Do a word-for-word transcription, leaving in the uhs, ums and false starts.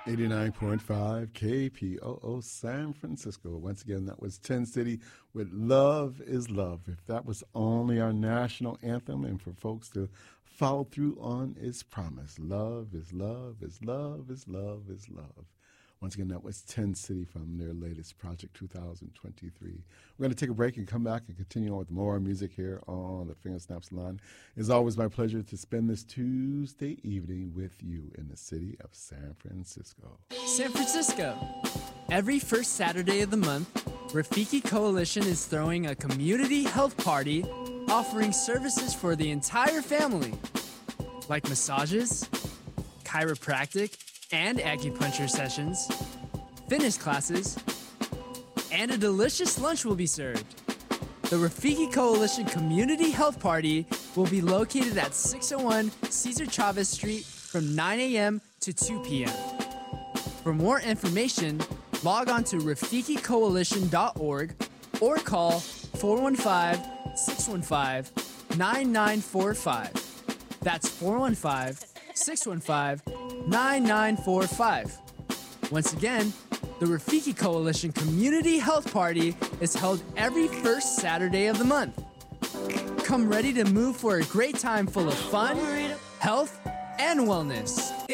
eighty-nine point five K P O O San Francisco. Once again, that was Ten City with Love is Love. If that was only our national anthem, and for folks to follow through on its promise. Love is love is love is love is love. Once again, that was Ten City from their latest project, two thousand twenty-three. We're going to take a break and come back and continue on with more music here on the Finger Snaps line. It's always my pleasure to spend this Tuesday evening with you in the city of San Francisco. San Francisco. Every first Saturday of the month, Rafiki Coalition is throwing a community health party offering services for the entire family, like massages, chiropractic, and acupuncture sessions, fitness classes, and a delicious lunch will be served. The Rafiki Coalition Community Health Party will be located at six oh one Cesar Chavez Street from nine a.m. to two p.m. For more information, log on to rafiki coalition dot org or call four one five, six one five, nine nine four five. That's four one five, six one five, nine nine four five. Once again, the Rafiki Coalition Community Health Party is held every first Saturday of the month. Come ready to move for a great time full of fun, health, and wellness.